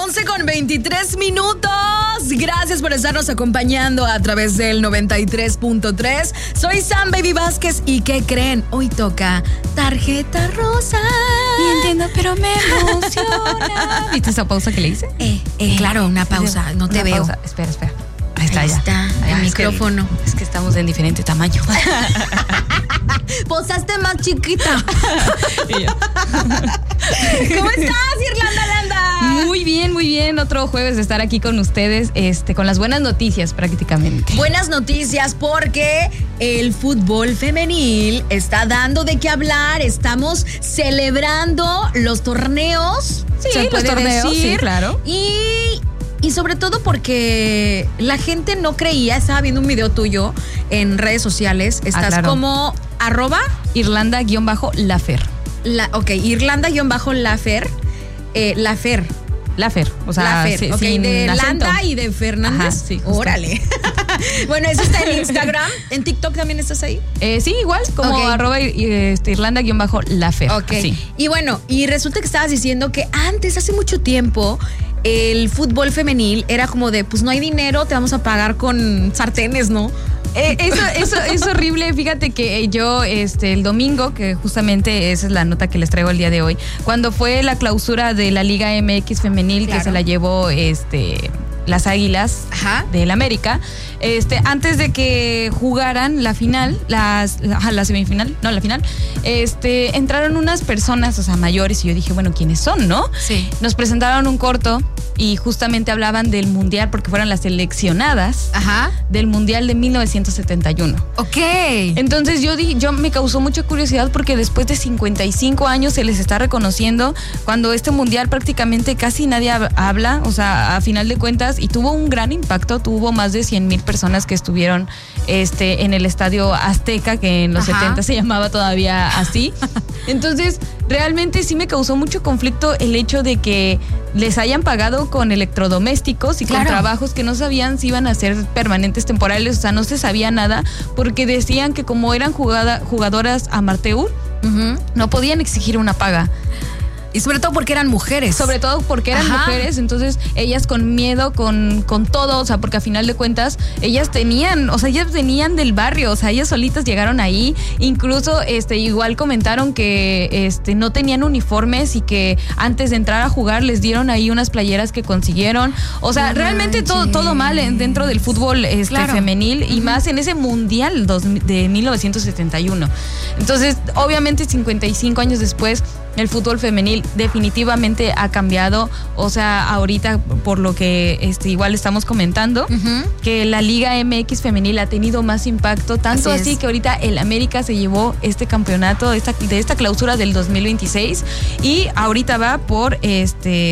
11:23. Gracias por estarnos acompañando a través del 93.3. Soy Sam Baby Vázquez y ¿qué creen? Hoy toca Tarjeta Rosa. Y entiendo, pero me emociona. ¿Viste esa pausa que le hice? Claro, una pausa. No te veo. Pausa. Espera. Ahí está, Ahí está, el micrófono. Es que estamos en diferente tamaño. Posaste más chiquita. ¿Cómo estás, Irlanda Landa? Muy bien. Otro jueves de estar aquí con ustedes, con las buenas noticias prácticamente. Buenas noticias porque el fútbol femenil está dando de qué hablar. Estamos celebrando los torneos. Sí, se puede los torneos, decir. sí, claro. Y sobre todo porque la gente no creía. Estaba viendo un video tuyo en redes sociales. Estás claro. como Irlanda-Lafer. Irlanda-Lafer. Lafer, o sea, Lafer, okay, de Landa y de Fernández. Ajá, sí, órale. Bueno, eso está en Instagram. ¿En TikTok también estás ahí? Sí, igual, como @Irlanda-Lafer. Ok. Así. Y bueno, y resulta que estabas diciendo que antes, hace mucho tiempo, el fútbol femenil era como de, pues no hay dinero, te vamos a pagar con sartenes, ¿no? Eso es horrible. Fíjate que yo el domingo, que justamente esa es la nota que les traigo el día de hoy, cuando fue la clausura de la Liga MX femenil, claro, que se la llevó las Águilas del América, antes de que jugaran la final, la final, entraron unas personas, o sea, mayores, y yo dije, bueno, ¿quiénes son, no? Sí. Nos presentaron un corto y justamente hablaban del mundial, porque fueron las seleccionadas del mundial de 1971. Ok. Entonces yo me causó mucha curiosidad porque después de 55 años se les está reconociendo, cuando este mundial prácticamente casi nadie habla, o sea, a final de cuentas, y tuvo un gran impacto. Tuvo más de 100,000 personas que estuvieron en el Estadio Azteca, que en los 70 se llamaba todavía así. Entonces, realmente sí me causó mucho conflicto el hecho de que les hayan pagado con electrodomésticos y con trabajos que no sabían si iban a ser permanentes, temporales, o sea, no se sabía nada, porque decían que como eran jugadoras amateur, no podían exigir una paga. Y sobre todo porque eran mujeres. Mujeres, entonces ellas con miedo, con todo, o sea, porque a final de cuentas ellas venían del barrio, o sea, ellas solitas llegaron ahí, incluso igual comentaron que no tenían uniformes y que antes de entrar a jugar les dieron ahí unas playeras que consiguieron, o sea, realmente todo mal dentro del fútbol femenil, y más en ese mundial de 1971. Entonces, obviamente 55 años después, el fútbol femenil definitivamente ha cambiado. O sea, ahorita, por lo que igual estamos comentando, que la Liga MX femenil ha tenido más impacto, tanto así que ahorita el América se llevó este campeonato de esta clausura del 2026, y ahorita va por